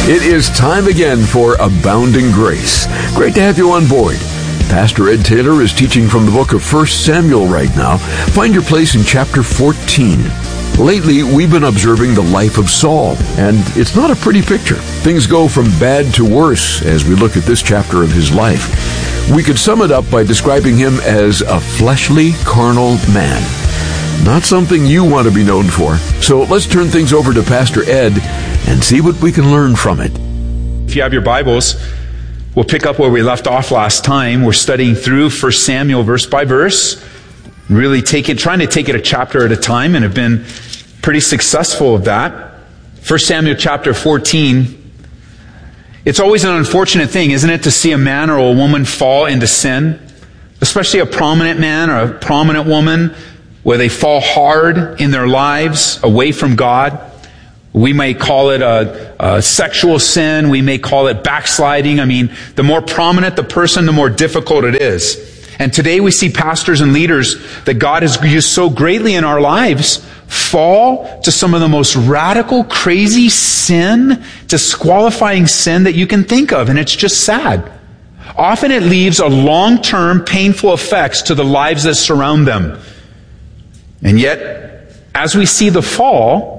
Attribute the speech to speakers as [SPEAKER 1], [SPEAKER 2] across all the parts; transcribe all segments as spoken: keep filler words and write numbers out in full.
[SPEAKER 1] It is time again for Abounding Grace. Great to have you on board. Pastor Ed Taylor is teaching from the book of First Samuel right now. Find your place in chapter fourteen. Lately, we've been observing the life of Saul, and it's not a pretty picture. Things go from bad to worse as we look at this chapter of his life. We could sum it up by describing him as a fleshly, carnal man. Not something you want to be known for. So let's turn things over to Pastor Ed and see what we can learn from it.
[SPEAKER 2] If you have your Bibles, we'll pick up where we left off last time. We're studying through First Samuel verse by verse, really taking, trying to take it a chapter at a time, and have been pretty successful of that. First Samuel chapter fourteen. It's always an unfortunate thing, isn't it, to see a man or a woman fall into sin, especially a prominent man or a prominent woman, where they fall hard in their lives away from God. We may call it a, a sexual sin. We may call it backsliding. I mean, the more prominent the person, the more difficult it is. And today we see pastors and leaders that God has used so greatly in our lives fall to some of the most radical, crazy sin, disqualifying sin that you can think of. And it's just sad. Often it leaves a long-term painful effects to the lives that surround them. And yet, as we see the fall,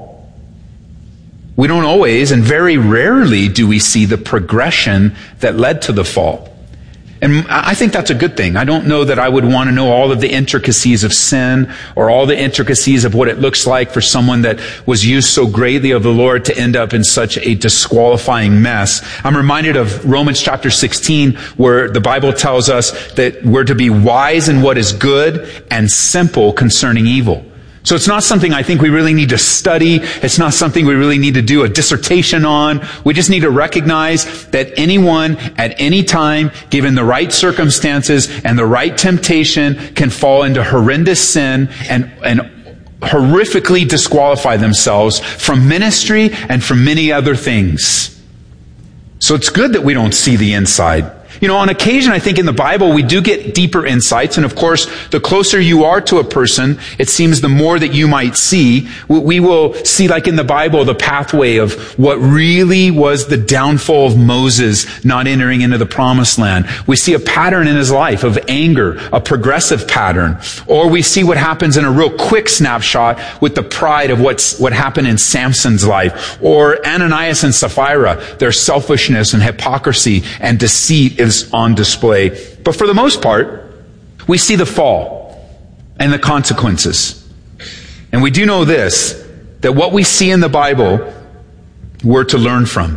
[SPEAKER 2] we don't always, and very rarely, do we see the progression that led to the fall. And I think that's a good thing. I don't know that I would want to know all of the intricacies of sin or all the intricacies of what it looks like for someone that was used so greatly of the Lord to end up in such a disqualifying mess. I'm reminded of Romans chapter sixteen, where the Bible tells us that we're to be wise in what is good and simple concerning evil. So it's not something I think we really need to study. It's not something we really need to do a dissertation on. We just need to recognize that anyone at any time, given the right circumstances and the right temptation, can fall into horrendous sin and, and horrifically disqualify themselves from ministry and from many other things. So it's good that we don't see the inside. You know, on occasion, I think in the Bible, we do get deeper insights. And of course, the closer you are to a person, it seems the more that you might see. We will see, like in the Bible, the pathway of what really was the downfall of Moses not entering into the promised land. We see a pattern in his life of anger, a progressive pattern. Or we see what happens in a real quick snapshot with the pride of what's, what happened in Samson's life. Or Ananias and Sapphira, their selfishness and hypocrisy and deceit is on display. But for the most part, we see the fall and the consequences. And we do know this, that what we see in the Bible, we're to learn from.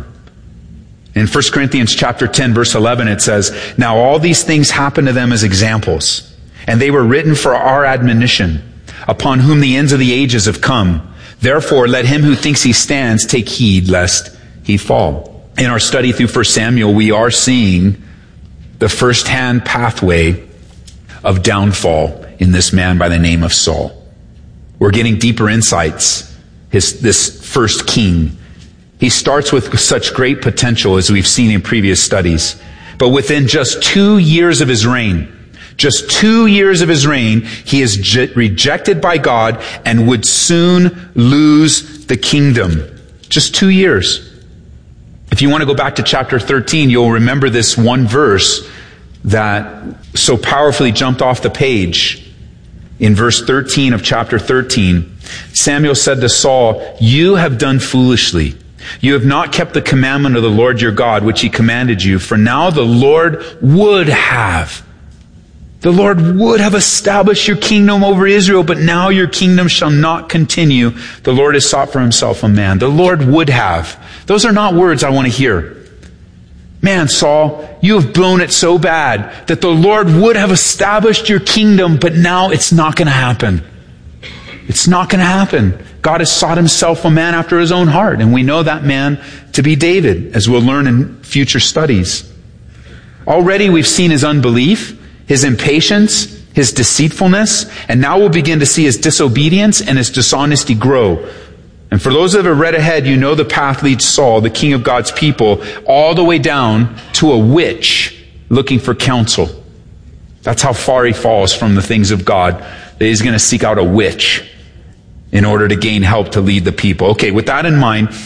[SPEAKER 2] In First Corinthians chapter ten, verse eleven, it says, "Now all these things happen to them as examples, and they were written for our admonition, upon whom the ends of the ages have come. Therefore, let him who thinks he stands take heed lest he fall." In our study through First Samuel, we are seeing the first-hand pathway of downfall in this man by the name of Saul. We're getting deeper insights. His, this first king. He starts with such great potential as we've seen in previous studies. But within just two years of his reign, just two years of his reign, he is je- rejected by God and would soon lose the kingdom. Just two years. If you want to go back to chapter thirteen, you'll remember this one verse that so powerfully jumped off the page. In verse thirteen of chapter thirteen, Samuel said to Saul, "You have done foolishly. You have not kept the commandment of the Lord your God, which he commanded you. For now the Lord would have. The Lord would have established your kingdom over Israel, but now your kingdom shall not continue. The Lord has sought for himself a man." The Lord would have. Those are not words I want to hear. Man, Saul, you have blown it so bad that the Lord would have established your kingdom, but now it's not going to happen. It's not going to happen. God has sought himself a man after his own heart, and we know that man to be David, as we'll learn in future studies. Already we've seen his unbelief, his impatience, his deceitfulness, and now we'll begin to see his disobedience and his dishonesty grow. And for those that have read ahead, you know the path leads Saul, the king of God's people, all the way down to a witch looking for counsel. That's how far he falls from the things of God, that he's going to seek out a witch in order to gain help to lead the people. Okay, with that in mind,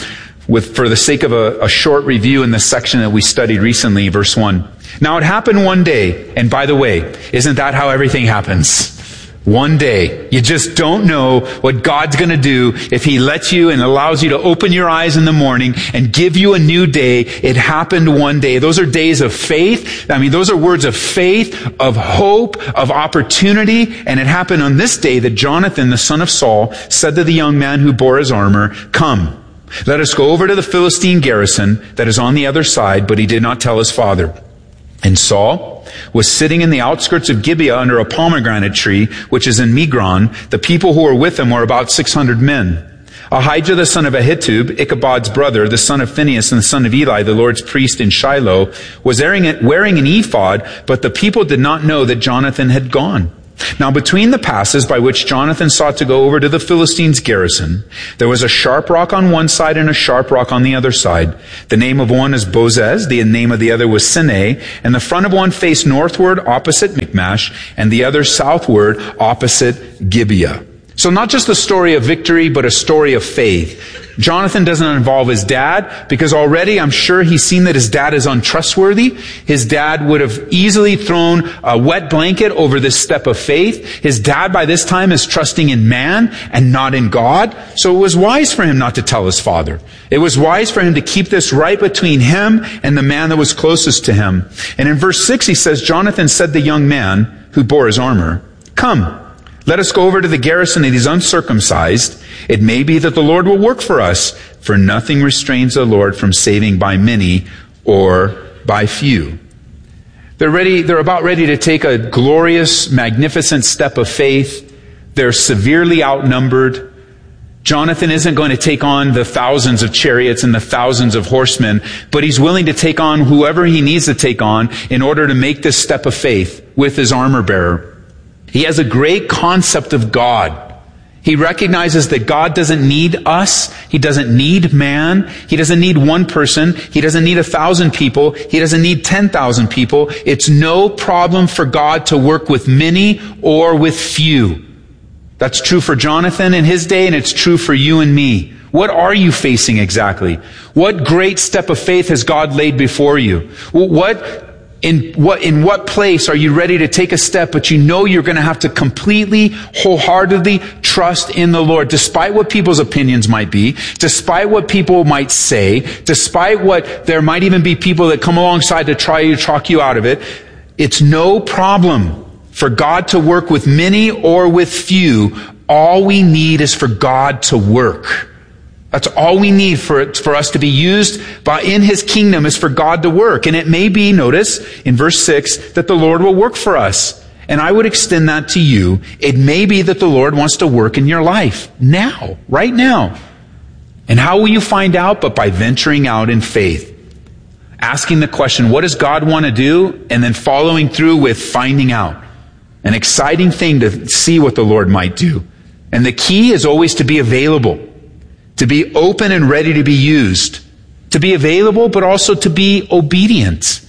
[SPEAKER 2] with, for the sake of a, a short review in the section that we studied recently, verse one. Now it happened one day, and by the way, isn't that how everything happens? One day. You just don't know what God's going to do if He lets you and allows you to open your eyes in the morning and give you a new day. It happened one day. Those are days of faith. I mean, those are words of faith, of hope, of opportunity. And it happened on this day that Jonathan, the son of Saul, said to the young man who bore his armor, "Come, let us go over to the Philistine garrison that is on the other side," but he did not tell his father. And Saul was sitting in the outskirts of Gibeah under a pomegranate tree, which is in Migron. The people who were with him were about six hundred men. Ahijah the son of Ahitub, Ichabod's brother, the son of Phinehas and the son of Eli, the Lord's priest in Shiloh, was wearing an ephod, but the people did not know that Jonathan had gone. Now between the passes by which Jonathan sought to go over to the Philistines' garrison, there was a sharp rock on one side and a sharp rock on the other side. The name of one is Bozez, the name of the other was Sinai, and the front of one faced northward opposite Michmash, and the other southward opposite Gibeah. So not just a story of victory, but a story of faith. Jonathan doesn't involve his dad because already I'm sure he's seen that his dad is untrustworthy. His dad would have easily thrown a wet blanket over this step of faith. His dad by this time is trusting in man and not in God. So it was wise for him not to tell his father. It was wise for him to keep this right between him and the man that was closest to him. And in verse six he says, Jonathan said to the young man who bore his armor, "Come, let us go over to the garrison of these uncircumcised. It may be that the Lord will work for us, for nothing restrains the Lord from saving by many or by few." They're ready, they're about ready to take a glorious, magnificent step of faith. They're severely outnumbered. Jonathan isn't going to take on the thousands of chariots and the thousands of horsemen, but he's willing to take on whoever he needs to take on in order to make this step of faith with his armor bearer. He has a great concept of God. He recognizes that God doesn't need us. He doesn't need man. He doesn't need one person. He doesn't need a thousand people. He doesn't need ten thousand people. It's no problem for God to work with many or with few. That's true for Jonathan in his day, and it's true for you and me. What are you facing exactly? What great step of faith has God laid before you? What In what, in what place are you ready to take a step, but you know you're going to have to completely, wholeheartedly trust in the Lord, despite what people's opinions might be, despite what people might say, despite what there might even be people that come alongside to try to talk you out of it. It's no problem for God to work with many or with few. All we need is for God to work. That's all we need for it, for us to be used by, in His kingdom, is for God to work. And it may be, notice, in verse six, that the Lord will work for us. And I would extend that to you. It may be that the Lord wants to work in your life. Now. Right now. And how will you find out? But by venturing out in faith. Asking the question, what does God want to do? And then following through with finding out. An exciting thing to see what the Lord might do. And the key is always to be available. To be open and ready to be used. To be available, but also to be obedient.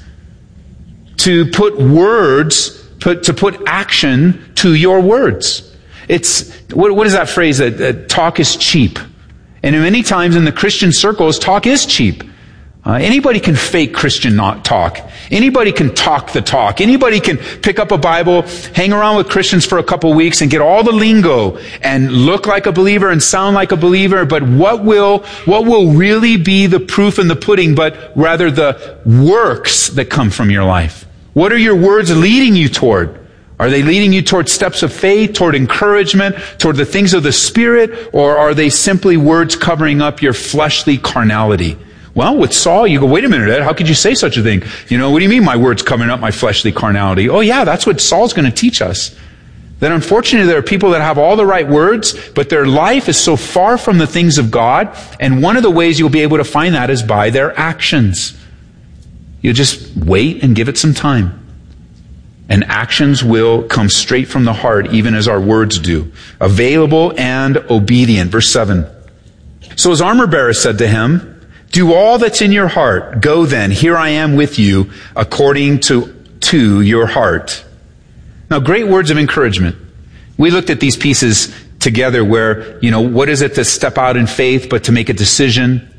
[SPEAKER 2] To put words, put, to put action to your words. It's, what, what is that phrase? That, that talk is cheap. And many times in the Christian circles, talk is cheap. Uh, anybody can fake Christian not talk. Anybody can talk the talk. Anybody can pick up a Bible, hang around with Christians for a couple weeks and get all the lingo and look like a believer and sound like a believer. But what will, what will really be the proof in the pudding, but rather the works that come from your life? What are your words leading you toward? Are they leading you toward steps of faith, toward encouragement, toward the things of the Spirit, or are they simply words covering up your fleshly carnality? Well, with Saul, you go, wait a minute, Ed, how could you say such a thing? You know, what do you mean my words covering up my fleshly carnality? Oh yeah, that's what Saul's going to teach us. That unfortunately there are people that have all the right words, but their life is so far from the things of God, and one of the ways you'll be able to find that is by their actions. You just wait and give it some time. And actions will come straight from the heart, even as our words do. Available and obedient. Verse seven. So his armor bearer said to him, "Do all that's in your heart. Go then, here I am with you, according to, to your heart." Now, great words of encouragement. We looked at these pieces together where, you know, what is it to step out in faith, but to make a decision,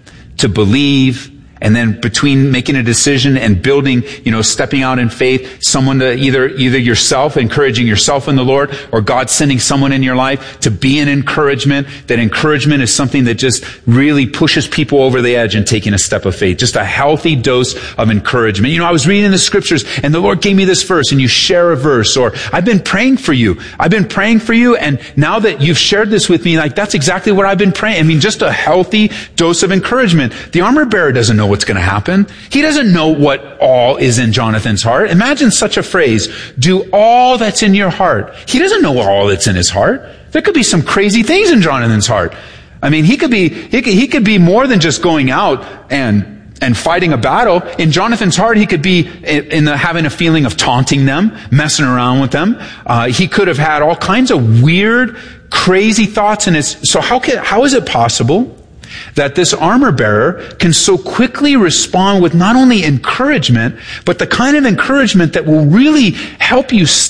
[SPEAKER 2] to believe, and then between making a decision and building, you know, stepping out in faith, someone to either, either yourself, encouraging yourself in the Lord, or God sending someone in your life to be an encouragement. That encouragement is something that just really pushes people over the edge and taking a step of faith. Just a healthy dose of encouragement. You know, I was reading the scriptures and the Lord gave me this verse, and you share a verse, or I've been praying for you. I've been praying for you, and now that you've shared this with me, like, that's exactly what I've been praying. I mean, just a healthy dose of encouragement. The armor bearer doesn't know what's going to happen. He doesn't know what all is in Jonathan's heart. Imagine such a phrase, do all that's in your heart. He doesn't know all that's in his heart. There could be some crazy things in Jonathan's heart. I mean, he could be, he could, he could be more than just going out and, and fighting a battle. In Jonathan's heart, he could be in the, having a feeling of taunting them, messing around with them. Uh, he could have had all kinds of weird, crazy thoughts in his, so how can, how is it possible that this armor bearer can so quickly respond with not only encouragement, but the kind of encouragement that will really help you